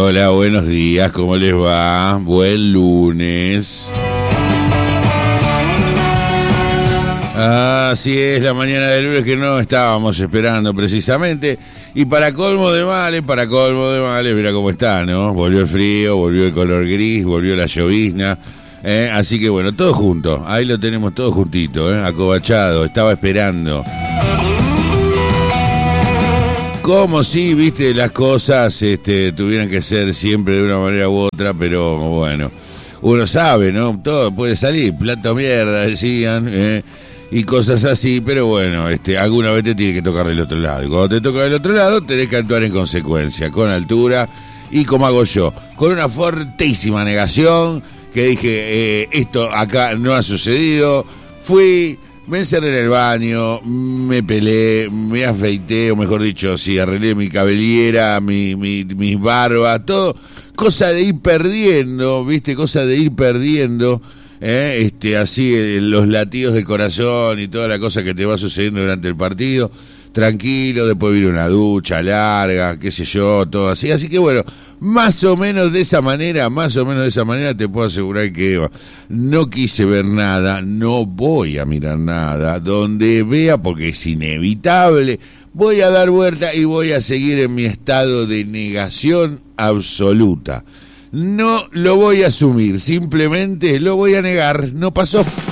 Hola, buenos días, ¿cómo les va? Buen lunes. Así es, la mañana del lunes que no estábamos esperando precisamente. Y para colmo de males, mira cómo está, ¿no? Volvió el frío, volvió el color gris, volvió la llovizna. Así que bueno, todo junto, ahí lo tenemos todo juntito, acobachado, estaba esperando. Como si, viste, las cosas tuvieran que ser siempre de una manera u otra, pero bueno, uno sabe, ¿no? Todo puede salir, plato mierda, decían, y cosas así, pero bueno, alguna vez te tiene que tocar del otro lado. Y cuando te toca del otro lado, tenés que actuar en consecuencia, con altura, y como hago yo, con una fortísima negación, que dije, esto acá no ha sucedido, fui... Me encerré en el baño, me pelé, me afeité, o mejor dicho, sí, arreglé mi cabellera, mis barbas, todo, cosa de ir perdiendo, ¿viste? Cosa de ir perdiendo, así los latidos de corazón y toda la cosa que te va sucediendo durante el partido. Tranquilo, después viene una ducha larga, qué sé yo, todo así. Así que bueno, más o menos de esa manera te puedo asegurar que no quise ver nada, no voy a mirar nada. Donde vea, porque es inevitable, voy a dar vuelta y voy a seguir en mi estado de negación absoluta. No lo voy a asumir, simplemente lo voy a negar, no pasó.